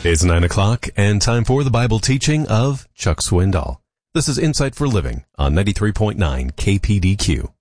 It's 9 o'clock and time for the Bible teaching of Chuck Swindoll. This is Insight for Living on 93.9 KPDQ.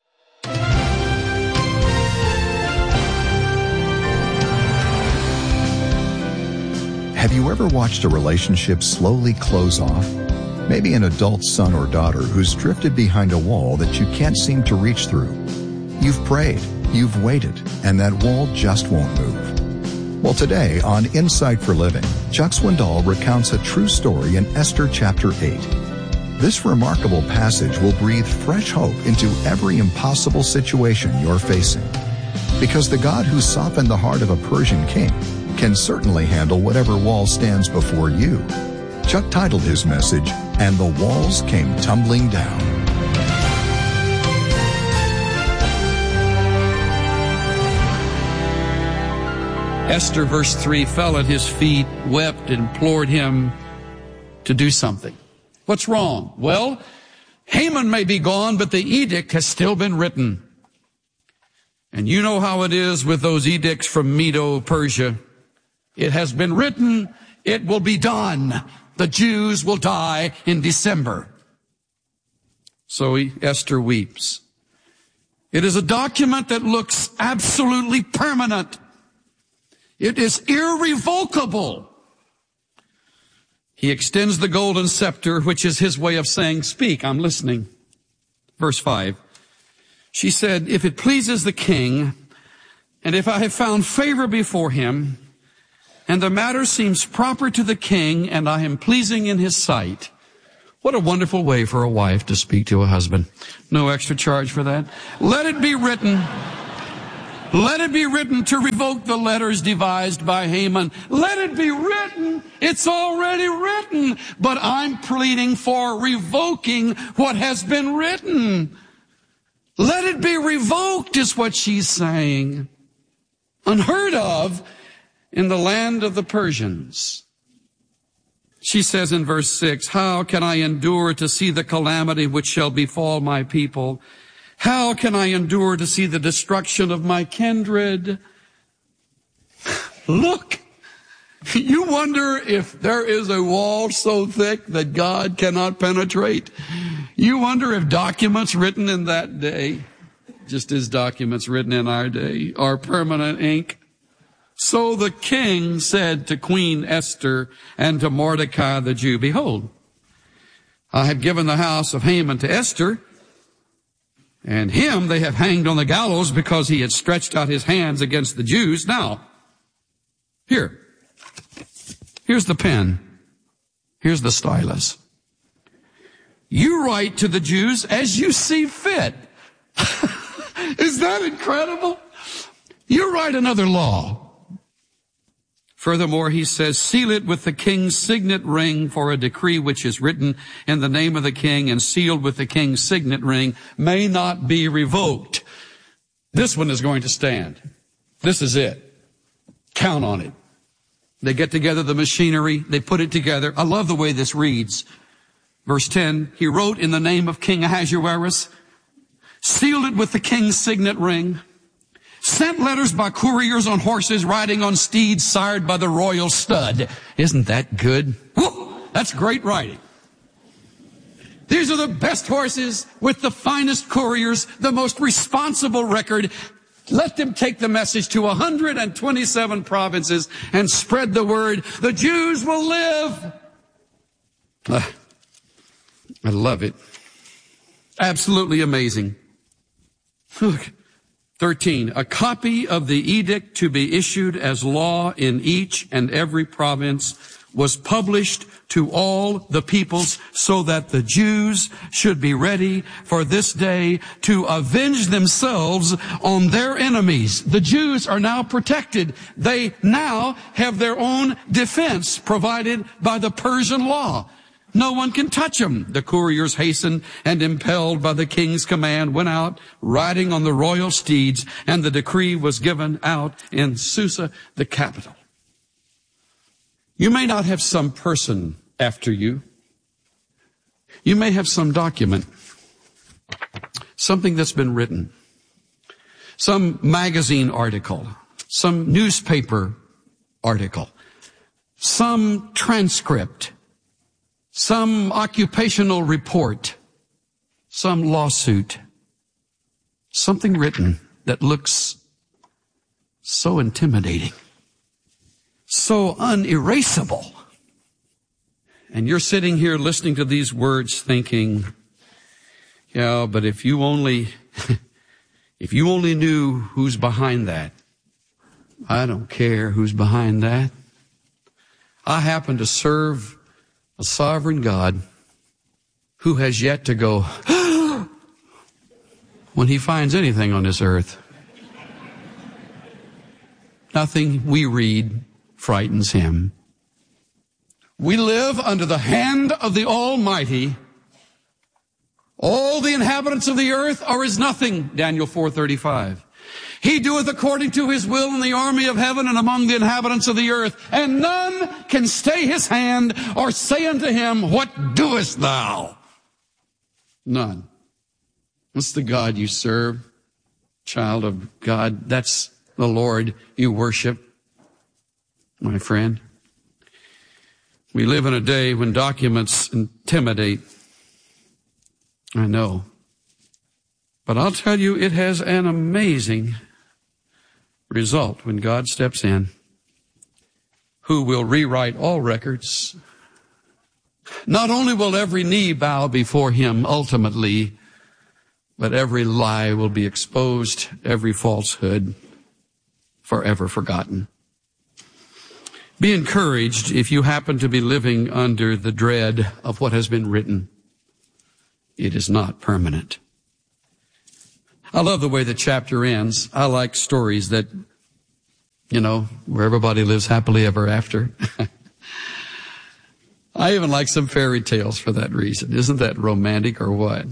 Have you ever watched a relationship slowly close off? Maybe an adult son or daughter who's drifted behind a wall that you can't seem to reach through. You've prayed, you've waited, and that wall just won't move. Well, today on Insight for Living, Chuck Swindoll recounts a true story in Esther chapter 8. This remarkable passage will breathe fresh hope into every impossible situation you're facing. Because the God who softened the heart of a Persian king can certainly handle whatever wall stands before you. Chuck titled his message, "And the Walls Came Tumbling Down." Esther, verse 3, fell at his feet, wept, and implored him to do something. What's wrong? Well, Haman may be gone, but the edict has still been written. And you know how it is with those edicts from Medo-Persia. It has been written, it will be done. The Jews will die in December. So Esther weeps. It is a document that looks absolutely permanent. It is irrevocable. He extends the golden scepter, which is his way of saying, speak, I'm listening. Verse 5. She said, if it pleases the king, and if I have found favor before him, and the matter seems proper to the king, and I am pleasing in his sight. What a wonderful way for a wife to speak to a husband. No extra charge for that. Let it be written. Let it be written to revoke the letters devised by Haman. Let it be written. It's already written. But I'm pleading for revoking what has been written. Let it be revoked is what she's saying. Unheard of in the land of the Persians. She says in verse 6, how can I endure to see the calamity which shall befall my people? How can I endure to see the destruction of my kindred? Look, you wonder if there is a wall so thick that God cannot penetrate. You wonder if documents written in that day, just as documents written in our day, are permanent ink. So the king said to Queen Esther and to Mordecai the Jew, behold, I have given the house of Haman to Esther, and him they have hanged on the gallows because he had stretched out his hands against the Jews. Now, here's the pen. Here's the stylus. You write to the Jews as you see fit. Is that incredible? You write another law. Furthermore, he says, seal it with the king's signet ring, for a decree which is written in the name of the king and sealed with the king's signet ring may not be revoked. This one is going to stand. This is it. Count on it. They get together the machinery. They put it together. I love the way this reads. Verse 10, he wrote in the name of King Ahasuerus, sealed it with the king's signet ring, sent letters by couriers on horses riding on steeds sired by the royal stud. Isn't that good? Woo, that's great writing. These are the best horses with the finest couriers, the most responsible record. Let them take the message to 127 provinces and spread the word. The Jews will live. I love it. Absolutely amazing. Look. 13, a copy of the edict to be issued as law in each and every province was published to all the peoples so that the Jews should be ready for this day to avenge themselves on their enemies. The Jews are now protected. They now have their own defense provided by the Persian law. No one can touch them. The couriers hastened and impelled by the king's command went out riding on the royal steeds, and the decree was given out in Susa, the capital. You may not have some person after you. You may have some document, something that's been written, some magazine article, some newspaper article, some transcript, some occupational report, some lawsuit, something written that looks so intimidating, so unerasable. And you're sitting here listening to these words thinking, yeah, but if you only knew who's behind that. I don't care who's behind that. I happen to serve a sovereign God who has yet to go when he finds anything on this earth. Nothing we read frightens him. We live under the hand of the Almighty. All the inhabitants of the earth are as nothing, Daniel 4:35. He doeth according to his will in the army of heaven and among the inhabitants of the earth, and none can stay his hand or say unto him, what doest thou? None. What's the God you serve? Child of God, that's the Lord you worship, my friend. We live in a day when documents intimidate. I know. But I'll tell you, it has an amazing result when God steps in, who will rewrite all records. Not only will every knee bow before him ultimately, but every lie will be exposed, every falsehood forever forgotten. Be encouraged if you happen to be living under the dread of what has been written. It is not permanent. I love the way the chapter ends. I like stories that, where everybody lives happily ever after. I even like some fairy tales for that reason. Isn't that romantic or what?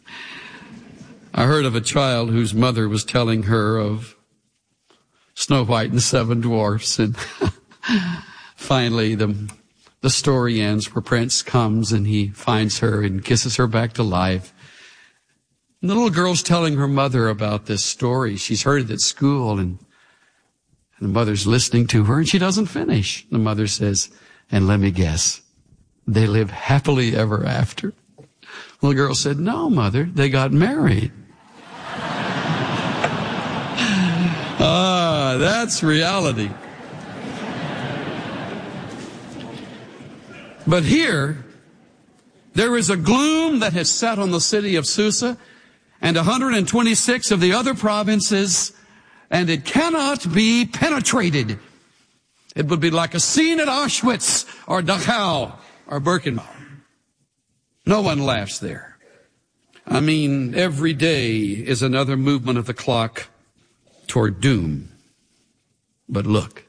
I heard of a child whose mother was telling her of Snow White and the Seven Dwarfs, and finally the story ends where Prince comes and he finds her and kisses her back to life. And the little girl's telling her mother about this story. She's heard it at school, and the mother's listening to her, and she doesn't finish. The mother says, and let me guess, they live happily ever after. Well, the girl said, no, mother, they got married. That's reality. But here, there is a gloom that has sat on the city of Susa and 126 of the other provinces, and it cannot be penetrated. It would be like a scene at Auschwitz or Dachau or Birkenau. No one laughs there. I mean, every day is another movement of the clock toward doom. But look.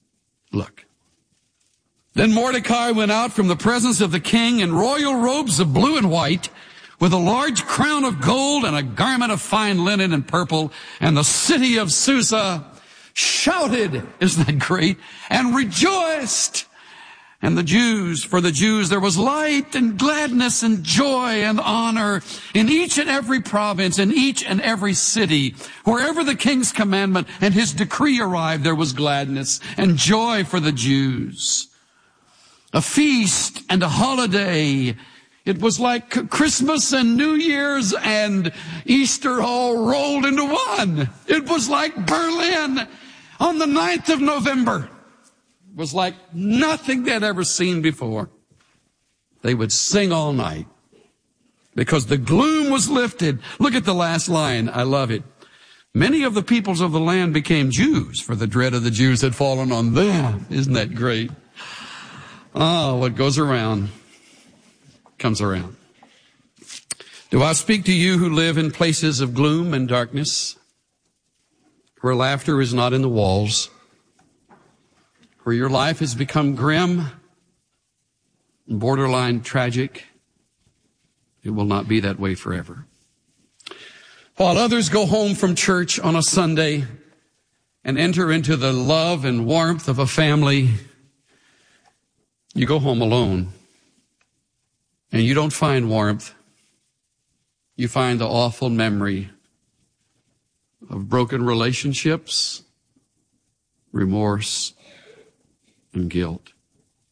Then Mordecai went out from the presence of the king in royal robes of blue and white, with a large crown of gold and a garment of fine linen and purple, and the city of Susa shouted, isn't that great, and rejoiced. And for the Jews there was light and gladness and joy and honor in each and every province, in each and every city. Wherever the king's commandment and his decree arrived, there was gladness and joy for the Jews. A feast and a holiday. It was like Christmas and New Year's and Easter all rolled into one. It was like Berlin on the 9th of November. It was like nothing they'd ever seen before. They would sing all night because the gloom was lifted. Look at the last line. I love it. Many of the peoples of the land became Jews, for the dread of the Jews had fallen on them. Isn't that great? Oh, what goes around comes around. Do I speak to you who live in places of gloom and darkness, where laughter is not in the walls, where your life has become grim and borderline tragic? It will not be that way forever. While others go home from church on a Sunday and enter into the love and warmth of a family, you go home alone. And you don't find warmth. You find the awful memory of broken relationships, remorse, and guilt.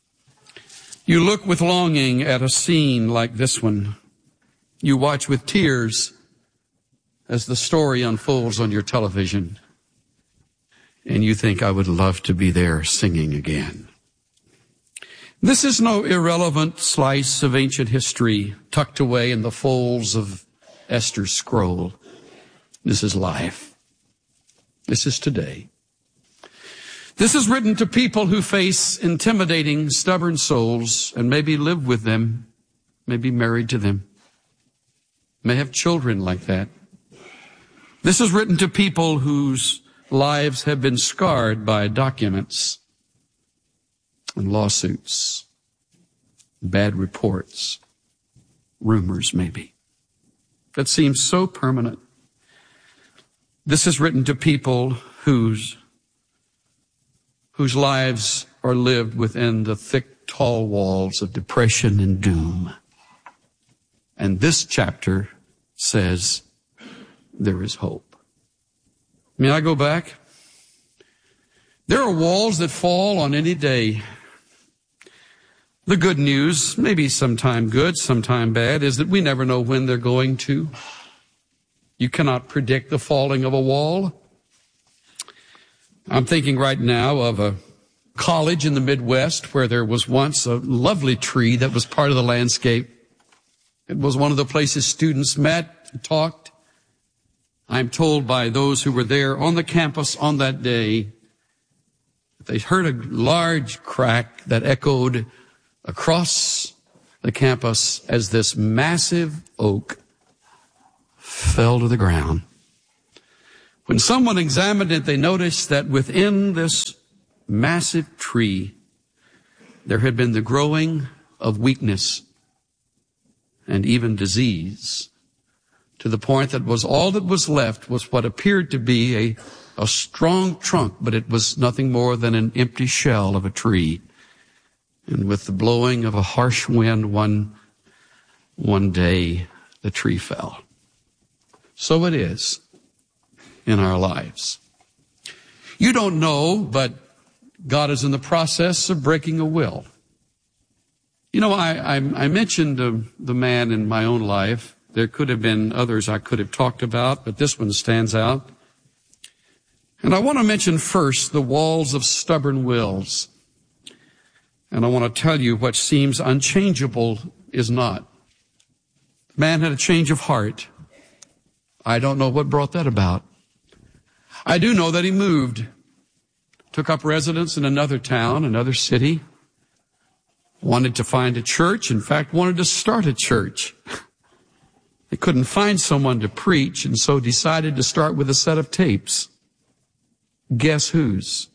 You look with longing at a scene like this one. You watch with tears as the story unfolds on your television. And you think, I would love to be there singing again. This is no irrelevant slice of ancient history tucked away in the folds of Esther's scroll. This is life. This is today. This is written to people who face intimidating, stubborn souls and maybe live with them, may be married to them, may have children like that. This is written to people whose lives have been scarred by documents and lawsuits, bad reports, rumors maybe, that seem so permanent. This is written to people whose lives are lived within the thick, tall walls of depression and doom. And this chapter says there is hope. May I go back? There are walls that fall on any day. The good news, maybe sometime good, sometime bad, is that we never know when they're going to. You cannot predict the falling of a wall. I'm thinking right now of a college in the Midwest where there was once a lovely tree that was part of the landscape. It was one of the places students met and talked. I'm told by those who were there on the campus on that day that they heard a large crack that echoed across the campus as this massive oak fell to the ground. When someone examined it, they noticed that within this massive tree, there had been the growing of weakness and even disease, to the point that was all that was left was what appeared to be a strong trunk, but it was nothing more than an empty shell of a tree. And with the blowing of a harsh wind one day, the tree fell. So it is in our lives. You don't know, but God is in the process of breaking a will. You know, I mentioned the man in my own life. There could have been others I could have talked about, but this one stands out. And I want to mention first the walls of stubborn wills. And I want to tell you what seems unchangeable is not. The man had a change of heart. I don't know what brought that about. I do know that he moved, took up residence in another town, another city, wanted to find a church, in fact, wanted to start a church. They couldn't find someone to preach, and so decided to start with a set of tapes. Guess whose?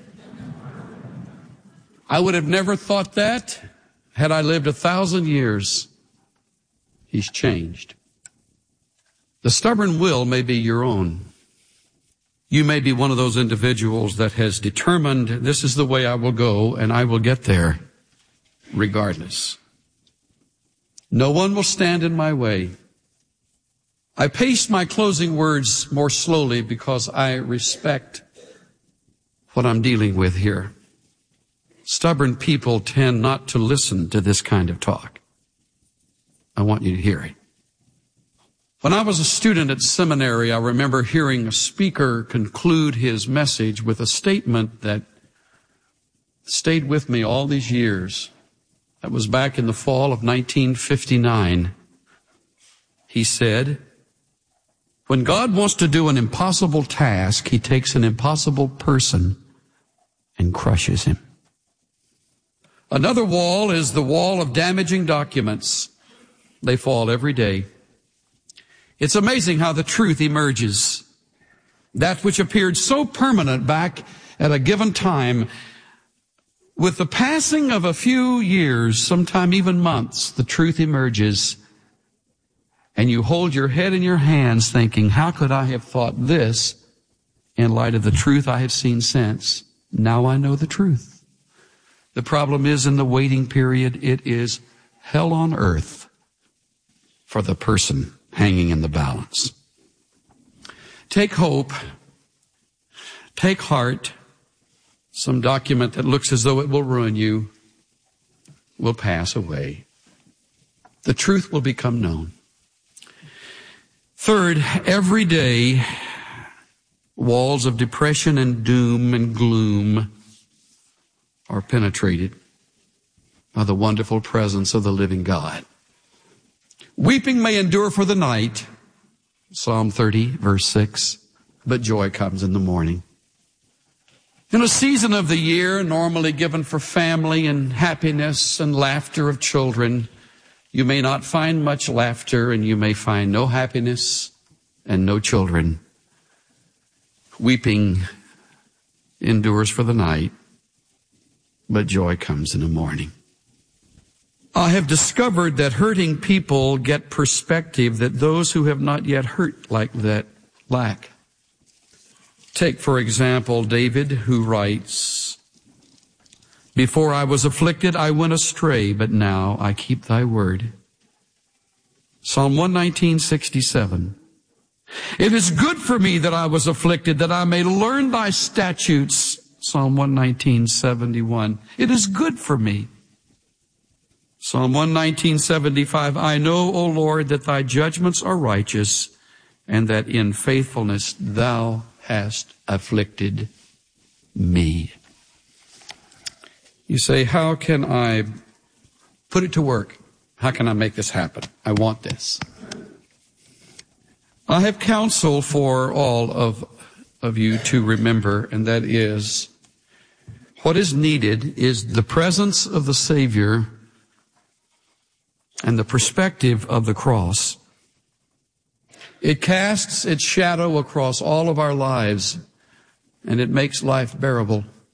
I would have never thought that had I lived 1,000 years. He's changed. The stubborn will may be your own. You may be one of those individuals that has determined, this is the way I will go, and I will get there regardless. No one will stand in my way. I paced my closing words more slowly because I respect what I'm dealing with here. Stubborn people tend not to listen to this kind of talk. I want you to hear it. When I was a student at seminary, I remember hearing a speaker conclude his message with a statement that stayed with me all these years. That was back in the fall of 1959. He said, when God wants to do an impossible task, He takes an impossible person and crushes him. Another wall is the wall of damaging documents. They fall every day. It's amazing how the truth emerges. That which appeared so permanent back at a given time, with the passing of a few years, sometime even months, the truth emerges. And you hold your head in your hands thinking, how could I have thought this in light of the truth I have seen since? Now I know the truth. The problem is in the waiting period, it is hell on earth for the person hanging in the balance. Take hope. Take heart. Some document that looks as though it will ruin you. will pass away. The truth will become known. Third, every day, walls of depression and doom and gloom are penetrated by the wonderful presence of the living God. Weeping may endure for the night, Psalm 30, verse 6, but joy comes in the morning. In a season of the year normally given for family and happiness and laughter of children, you may not find much laughter, and you may find no happiness and no children. Weeping endures for the night, but joy comes in the morning. I have discovered that hurting people get perspective that those who have not yet hurt like that lack. Take, for example, David, who writes, "Before I was afflicted, I went astray, but now I keep thy word." Psalm 119:67. "It is good for me that I was afflicted, that I may learn thy statutes." Psalm 119:71. It is good for me. Psalm 119:75. "I know, O Lord, that thy judgments are righteous, and that in faithfulness thou hast afflicted me." You say, how can I put it to work? How can I make this happen? I want this. I have counsel for all of you to remember, and that is, what is needed is the presence of the Savior and the perspective of the cross. It casts its shadow across all of our lives, and it makes life bearable.